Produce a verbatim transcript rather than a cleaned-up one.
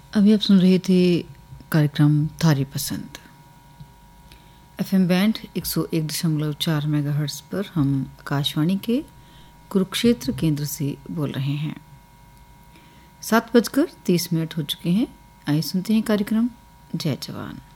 अभी आप सुन रहे थे कार्यक्रम थारी पसंद। एफएम बैंड एक सौ एक दशमलव चार मेगाहर्ट्ज़ पर हम आकाशवाणी के कुरुक्षेत्र केंद्र से बोल रहे हैं। सात बजकर तीस मिनट हो चुके हैं। आइए सुनते हैं कार्यक्रम जय जवान।